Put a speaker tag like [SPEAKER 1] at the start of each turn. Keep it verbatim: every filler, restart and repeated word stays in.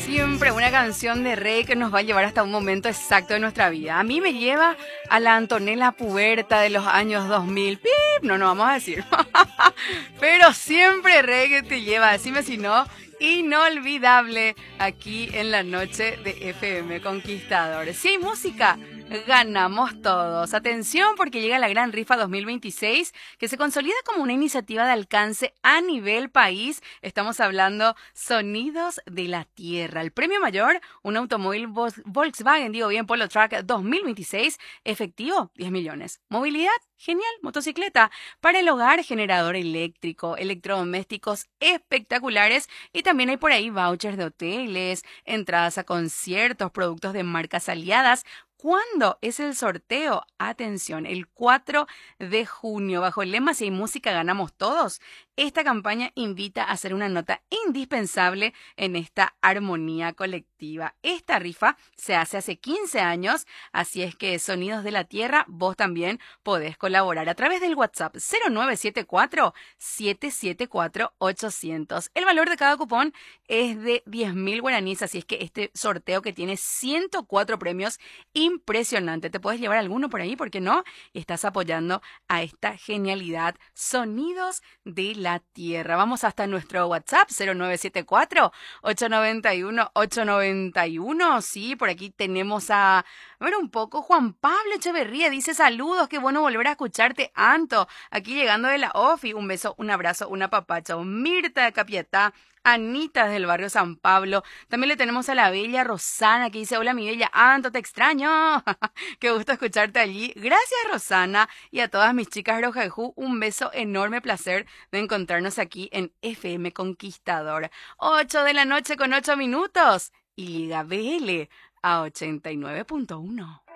[SPEAKER 1] siempre una canción de reggae que nos va a llevar hasta un momento exacto de nuestra vida. A mí me lleva a la Antonella Puberta de los años dos mil. ¡Pip! No, no vamos a decir. Pero siempre reggae te lleva, decime si no. Inolvidable aquí en la noche de F M Conquistador. Si hay música, ganamos todos. Atención, porque llega la Gran Rifa dos mil veintiséis, que se consolida como una iniciativa de alcance a nivel país. Estamos hablando Sonidos de la Tierra. El premio mayor, un automóvil Volkswagen, digo bien, Polo Truck dos mil veintiséis, efectivo, diez millones. Movilidad, genial, motocicleta. Para el hogar, generador eléctrico, electrodomésticos espectaculares, y también hay por ahí vouchers de hoteles, entradas a conciertos, productos de marcas aliadas. ¿Cuándo es el sorteo? Atención, el cuatro de junio. Bajo el lema "Si hay música, ganamos todos", esta campaña invita a hacer una nota indispensable en esta armonía colectiva. Esta rifa se hace hace quince años, así es que Sonidos de la Tierra, vos también podés colaborar a través del WhatsApp cero nueve siete cuatro, siete siete cuatro, ochocientos. El valor de cada cupón es de diez mil guaraníes, así es que este sorteo, que tiene ciento cuatro premios, impresionante. Te puedes llevar alguno por ahí, ¿por qué no? Estás apoyando a esta genialidad. Sonidos de la Tierra. Vamos hasta nuestro WhatsApp cero nueve siete cuatro, ocho nueve uno, ocho nueve uno. Sí, por aquí tenemos a, a ver un poco, Juan Pablo Echeverría dice: saludos, qué bueno volver a escucharte, Anto. Aquí llegando de la OFI, un beso, un abrazo, un apapacho. Mirta de Capiatá, Anita desde el barrio San Pablo. También le tenemos a la bella Rosana, que dice: hola mi bella Anto, te extraño. Qué gusto escucharte allí. Gracias, Rosana. Y a todas mis chicas Rojajú, un beso, enorme placer de encontrarnos aquí en F M Conquistador. ocho de la noche con ocho minutos. Y Liga B L a ochenta y nueve punto uno.